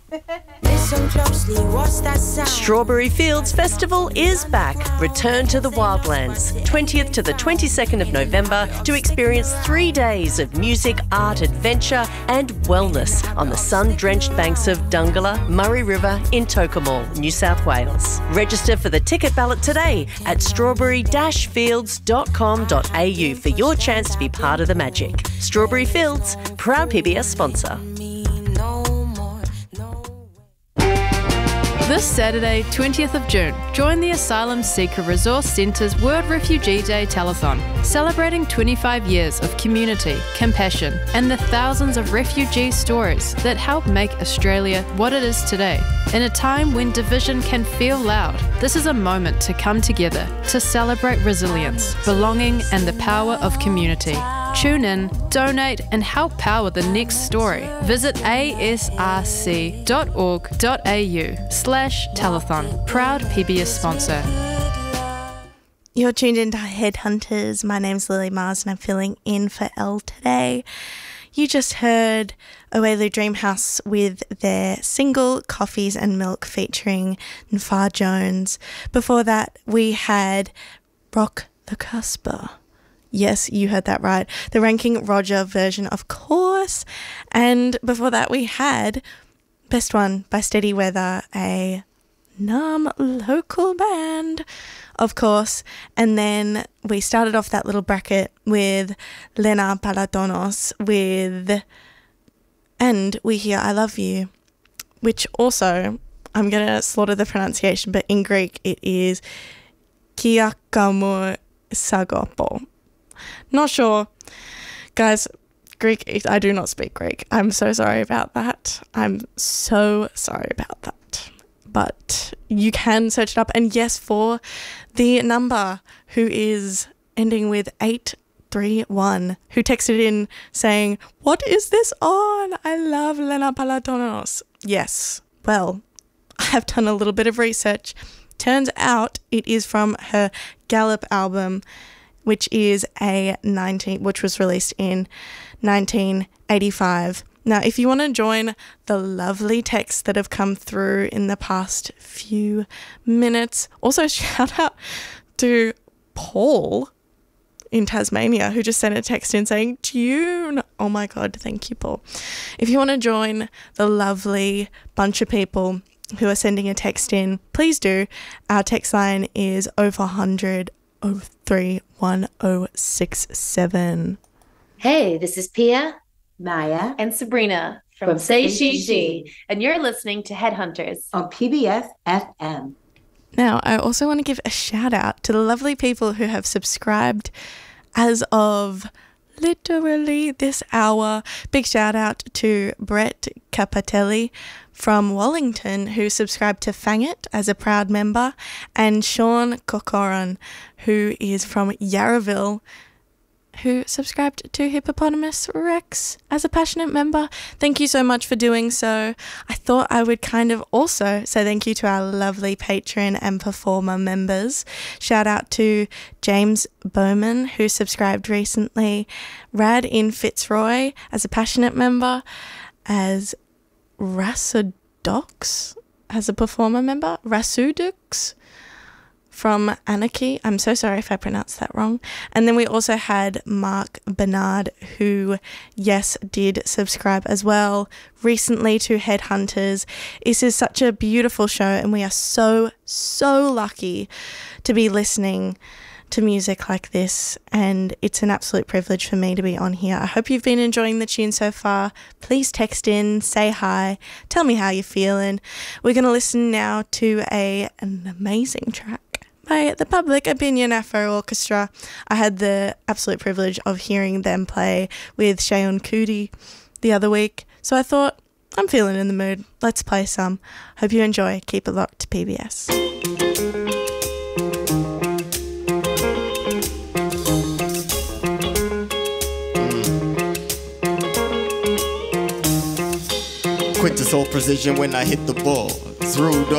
Listen closely, what's that sound? Strawberry Fields Festival is back. Return to the Wildlands, 20th to the 22nd of November, to experience 3 days of music, art, adventure and wellness on the sun-drenched banks of Dungala, Murray River in Tocumwal, New South Wales. Register for the ticket ballot today at strawberry-fields.com.au for your chance to be part of the magic. Strawberry Fields, proud PBS sponsor. This Saturday, 20th of June, join the Asylum Seeker Resource Centre's World Refugee Day Telethon, celebrating 25 years of community, compassion, and the thousands of refugee stories that help make Australia what it is today. In a time when division can feel loud, this is a moment to come together to celebrate resilience, belonging, and the power of community. Tune in, donate, and help power the next story. Visit asrc.org.au/telethon. Proud PBS sponsor. You're tuned into Headhunters. My name's Lily Mars and I'm filling in for Elle today. You just heard Oelu Dreamhouse with their single Coffees and Milk featuring Nfar Jones. Before that, we had Rock the Casper. Yes, you heard that right. The Ranking Roger version, of course. And before that, we had Best One by Steady Weather, a local band, of course. And then we started off that little bracket with Lena Palatonos with And We Hear I Love You, which also, I'm going to slaughter the pronunciation, but in Greek it is Kiakamur Sagopo. Not sure. Guys, Greek, I do not speak Greek. I'm so sorry about that. I'm so sorry about that. But you can search it up. And yes, for the number who is ending with 831, who texted in saying, "What is this on? I love Lena Palatonos." Yes, well, I have done a little bit of research. Turns out it is from her Gallup album, which was released in 1985. Now, if you want to join the lovely texts that have come through in the past few minutes, also shout out to Paul in Tasmania, who just sent a text in saying, "Tune." Oh my God, thank you, Paul. If you want to join the lovely bunch of people who are sending a text in, please do. Our text line is 0400 031067. Hey, this is Pia, Maya, and Sabrina from Say She, and you're listening to Headhunters on PBS FM. Now, I also want to give a shout out to the lovely people who have subscribed as of literally this hour. Big shout out to Brett Capatelli from Wellington, who subscribed to Fang It as a proud member, and Sean Corcoran, who is from Yarraville, who subscribed to Hippopotamus Rex as a passionate member. Thank you so much for doing so. I thought I would kind of also say thank you to our lovely patron and performer members. Shout out to James Bowman, who subscribed recently, Rad in Fitzroy as a passionate member, as Rasudox as a performer member, Rasudux from Anarchy. I'm so sorry if I pronounced that wrong. And then we also had Mark Bernard, who, yes, did subscribe as well recently to Headhunters. This is such a beautiful show, and we are so, so lucky to be listening to music like this, and it's an absolute privilege for me to be on here. I hope you've been enjoying the tune so far. Please text in, say hi, tell me how you're feeling. We're going to listen now to an amazing track by the Public Opinion Afro Orchestra. I had the absolute privilege of hearing them play with Shayon Kuti the other week, so I thought, I'm feeling in the mood. Let's play some. Hope you enjoy. Keep it locked to PBS. Quintessential precision when I hit the ball. Through the